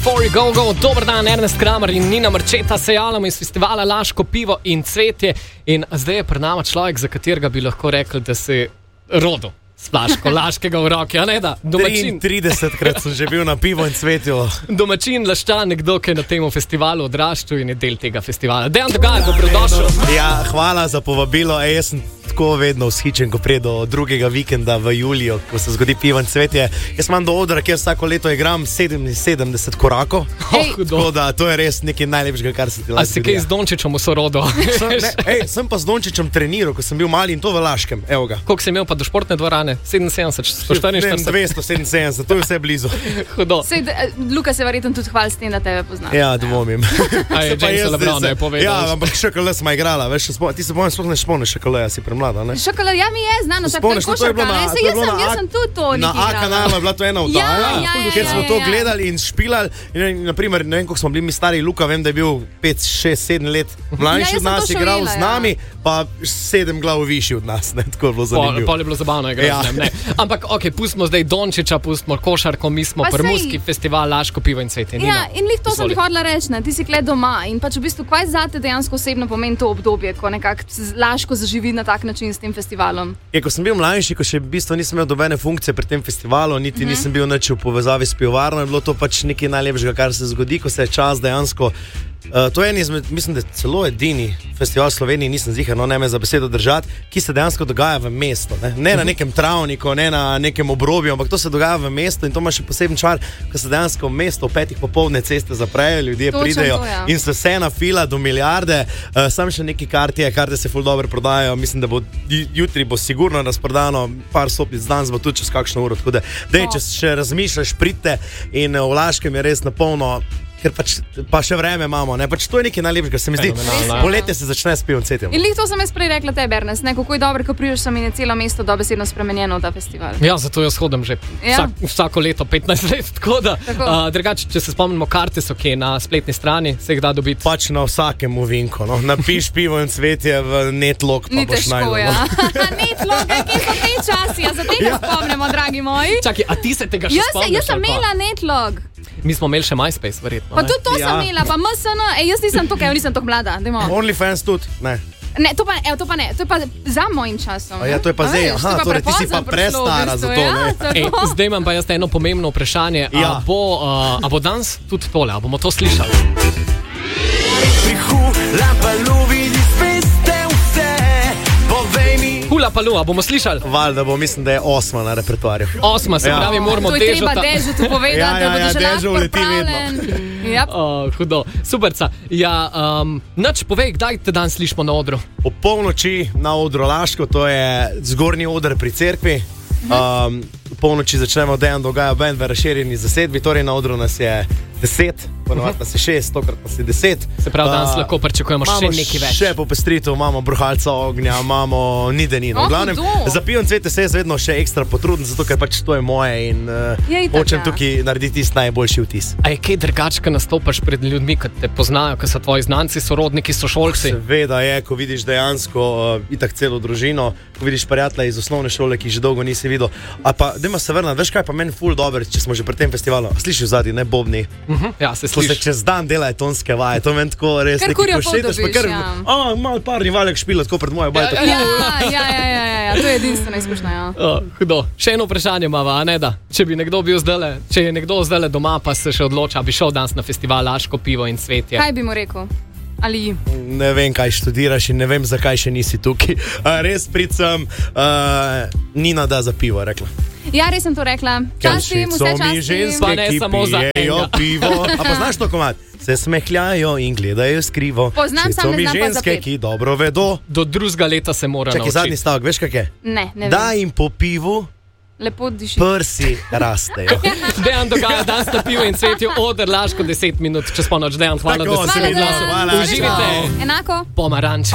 Go, dober dan, Ernest Kramer in Nina Marčeta se javljamo iz festivala Laško pivo in cvetje. In zdaj je pred nama človek, za katerega bi lahko rekli, da se rodil s flaško Laškega v roki, a ne da? Domačin. 33-krat sem že bil na pivo in cvetju. Domačin, Laščan, nekdo, ki je na tem festivalu odraščal in je del tega festivala. Dejan Dogaj, dobrodošel. Ja, hvala za povabilo. Jaz sem tako vedno vzhičen, ko pride do drugega vikenda v juliju, ko se zgodi pivo in cvetje. Jaz imam do odra, kjer vsako leto igram 77 korakov. Tako da to je res nekaj najlepšega, kar se ti lahko zgodi. A si kaj z Dončićem v sorodu? Sem pa z Dončićem treniral, ko sem bil mali in to v Laškem. Evo ga. Koliko si imel pa do športne dvorane? 77, 144? 277, to je vse blizu. Hudo. Luka se verjetno tudi hvali s tem, da tebe pozna. Ja, dvomim. A je Jamesa Lebrona je povedal. Ja, ampak šokole smo igrala, veš, ti se sploh ne spomniš šokole, si premlada, ne? Šokole, ja mi je znano, tako je košarka, ne? Jaz sem tudi to na A kanalu je bila to ena oddaja, kjer smo to gledali in špilali. Naprimer, ne vem, koliko smo bili mi stari, Luka, vem, da je bil 5, 6, 7 let mlajši od nas, igral z nami, pa 7 glav višji od nas, ne? Tako je bilo zanimivo. Pol je bilo zabavno igrati z njim, ne? Ampak, okej, pustimo zdaj Dončića, pustimo košarko, mi smo Prmuski festival Laško pivo in cvetje. Ja, in lih to sem ti hodila reči, ne? Ti si kle doma in pač v bistvu, kaj zate dejansko osebno pomeni to obdobje, ko nekako Laško zaživi na tak način s tem festivalom? Ko sem bil mlajši, ko še v bistvu nisem imel dobene funkcije pri tem festivalu, niti nisem bil nič v povezavi s pivovarno, je bilo to pač nekaj najlepšega, kar se zgodi, ko se je čas dejansko. To je en izmed, mislim, da celo edini festival v Sloveniji, nisem ziher, no ne me za besedo držati, ki se dejansko dogaja v mestu. Ne na nekem travniku, ne na nekem obrobju, ampak to se dogaja v mestu in to ima še poseben čar, ko se dejansko v mestu v 5 popoldne ceste zaprejo, ljudje pridejo in se vse nafila do milijarde. Sam še neki karte se ful dobro prodajajo, mislim, da bo jutri bo sigurno razprodano, par sopic danes bo tudi čez kakšno uro, tako da če še razmišljaš, pridite in v Laškem je res napolno. Ker pa še vreme imamo, ne? Pač to je nekaj najlepšega, se mi zdi. Poletje se začne s pivom cvetjem. In lih to sem jaz prej rekla tebi, Ernest, kako je dobro, ko prideš sem in je celo mesto dobesedno spremenjeno v ta festival. Ja, zato jaz hodim že vsako leto 15 let, tako da. Drugače, če se spomnimo, karte so kje na spletni strani, se jih da dobiti. Pač na vsakem uvinku, no. Napiš pivo in cvetje v netlog, pa boš najdel. Ni težko, ja. Netlog, kje so te časi, ja, za tega spomnimo, dragi moji. Čakaj, a ti se tega še spomniš? Jaz sem imela netlog. Mi smo imeli še MySpace, verjetno. Pa tudi to sem imela, pa MSN, jaz nisem tako mlada. OnlyFans tudi, ne. Ne, to pa ne, to je pa za mojim časom. Ja, to je pa zdaj, torej ti si pa prestara za to, ne. Zdaj imam pa jaz eno pomembno vprašanje, a bo danes tudi tole, a bomo to slišali? Hula Palu, a bomo slišali? Valjda bo, mislim, da je 8 na repertoarju. 8, se pravi, moramo Dežu. To je treba Dežu tu povedati, da bodo že lahko pripravljen. Hudo, superca. Ja, nič, povej, kdaj te dan slišimo na odru? O polnoči na odru Laško, to je zgornji oder pri cerkvi. Polnoči začnemo Dejan Dogaj band v razširjeni zasedbi, torej na odru nas je 10, ponovadi nas je 6, tokrat nas je 10. Se pravi, danes lahko pričakujemo še nekaj več. Še po pestritev, imamo bruhalca ognja, imamo nidenino. V glavnem, za pivo in cvetje se jaz vedno še ekstra potrudim, zato ker pač to je moje in hočem tukaj narediti tisti najboljši vtis. A je kaj drugače, nastopaš pred ljudmi, ki te poznajo, ki so tvoji znanci, sorodniki, sošolci? Seveda je, ko vidiš dejansko itak celo družino, ko vidiš prijatelja iz osnovne šole, ki že dolgo nisi videl. A pa, dajmo se vrnati, veš kaj pa meni ful dobro, če smo že pri tem festivalu. Slišiš zadnji, ne bobni. Ja, se sliši. Ko se čez dan delajo tonske vaje, to meni tako res neki pošeteš, pa malo parni valjak špila, tako pred mojo bajo. Ja, to je edinstvena izkušnja, ja. Hudo. Še eno vprašanje imava, a ne da? Če je nekdo zdajle doma, pa se še odloča, bi šel danes na festival Laško pivo in cvetje. Kaj bi mu rekel? Ali? Ne vem, kaj študiraš in ne vem, zakaj še nisi tukaj. Res pricam, Nina da za pivo, rekla. Ja, res sem to rekla. Častim, vse častim. So mi ženske, ki pijejo pivo. A poznaš to komad? Se smehljajo in gledajo skrivo. Poznam, sam ne znam pa zapet. So mi ženske, ki dobro vedo. Do drugega leta se mora naučiti. Čakaj, zadnji stavek, veš kak je? Ne vem. Daj jim po pivu. Lepo diši. Prsi rastejo. Dejan Dogaj, danes na pivo in cvetju, oder Laško 10 minut čez ponoč. Dejan, hvala, da si videla. Hvala. Uživite. Enako. Pomaranč.